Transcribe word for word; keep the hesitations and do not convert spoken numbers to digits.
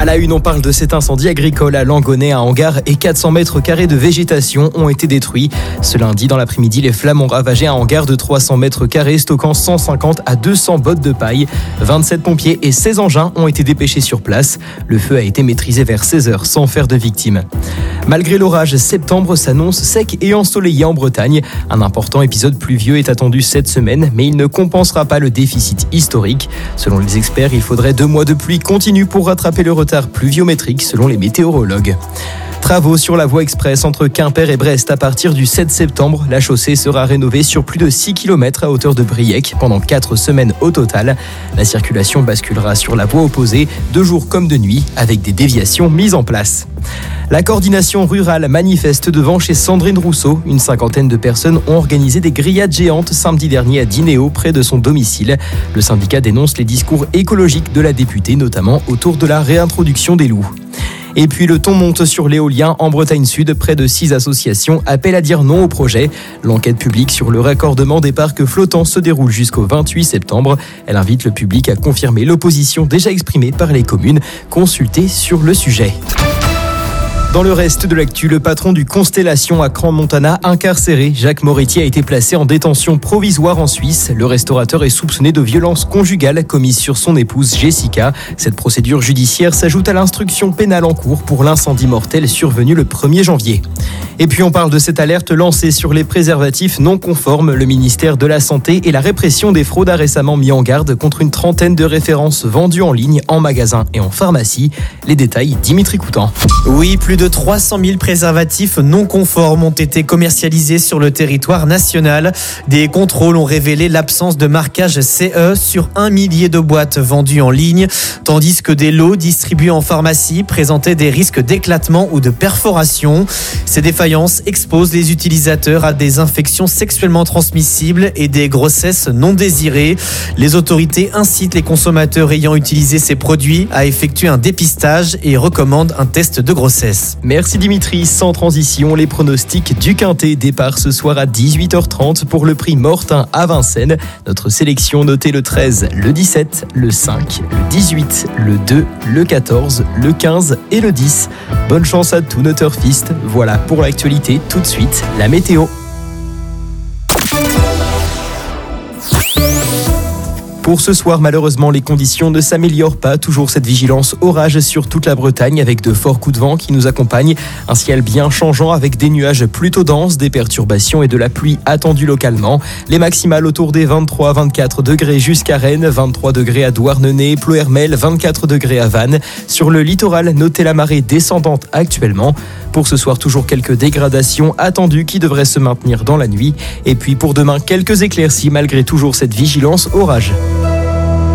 la une, on parle de cet incendie agricole à Langonnet, un hangar et quatre cents mètres carrés de végétation ont été détruits. Ce lundi, dans l'après-midi, les flammes ont ravagé un hangar de trois cents mètres carrés stockant cent cinquante à deux cents bottes de paille. vingt-sept pompiers et seize engins ont été dépêchés sur place. Le feu a été maîtrisé vers seize heures sans faire de victimes. Malgré l'orage, septembre s'annonce sec et ensoleillé en Bretagne. Un important épisode pluvieux est attendu cette semaine, mais il ne compensera pas le déficit historique. Selon les experts, il faudrait deux mois de pluie continue pour rattraper le retard pluviométrique selon les météorologues. Travaux sur la voie express entre Quimper et Brest à partir du sept septembre. La chaussée sera rénovée sur plus de six kilomètres à hauteur de Briec pendant quatre semaines au total. La circulation basculera sur la voie opposée, de jour comme de nuit, avec des déviations mises en place. La coordination rurale manifeste devant chez Sandrine Rousseau. Une cinquantaine de personnes ont organisé des grillades géantes samedi dernier à Dinéo, près de son domicile. Le syndicat dénonce les discours écologiques de la députée, notamment autour de la réintroduction des loups. Et puis le ton monte sur l'éolien en Bretagne Sud. Près de six associations appellent à dire non au projet. L'enquête publique sur le raccordement des parcs flottants se déroule jusqu'au vingt-huit septembre. Elle invite le public à confirmer l'opposition déjà exprimée par les communes consultées sur le sujet. Dans le reste de l'actu, le patron du Constellation à Crans-Montana incarcéré, Jacques Moretti, a été placé en détention provisoire en Suisse. Le restaurateur est soupçonné de violences conjugales commises sur son épouse Jessica. Cette procédure judiciaire s'ajoute à l'instruction pénale en cours pour l'incendie mortel survenu le premier janvier. Et puis on parle de cette alerte lancée sur les préservatifs non conformes. Le ministère de la Santé et la répression des fraudes a récemment mis en garde contre une trentaine de références vendues en ligne, en magasin et en pharmacie. Les détails, Dimitri Coutan. Oui, plus de trois cent mille préservatifs non conformes ont été commercialisés sur le territoire national. Des contrôles ont révélé l'absence de marquage C E sur un millier de boîtes vendues en ligne, tandis que des lots distribués en pharmacie présentaient des risques d'éclatement ou de perforation. Ces défaillances exposent les utilisateurs à des infections sexuellement transmissibles et des grossesses non désirées. Les autorités incitent les consommateurs ayant utilisé ces produits à effectuer un dépistage et recommandent un test de grossesse. Merci Dimitri. Sans transition, les pronostics du Quintet. Départ ce soir à dix-huit heures trente pour le prix Mortin à Vincennes. Notre sélection notée le treize, le dix-sept, le cinq, le dix-huit, le deux, le quatorze, le quinze et le dix. Bonne chance à tous nos turfistes. Voilà pour l'actualité. Tout de suite, la météo. Pour ce soir, malheureusement, les conditions ne s'améliorent pas. Toujours cette vigilance orage sur toute la Bretagne avec de forts coups de vent qui nous accompagnent. Un ciel bien changeant avec des nuages plutôt denses, des perturbations et de la pluie attendue localement. Les maximales autour des vingt-trois à vingt-quatre degrés jusqu'à Rennes, vingt-trois degrés à Douarnenez, Ploërmel, vingt-quatre degrés à Vannes. Sur le littoral, notez la marée descendante actuellement. Pour ce soir, toujours quelques dégradations attendues qui devraient se maintenir dans la nuit. Et puis pour demain, quelques éclaircies malgré toujours cette vigilance orage.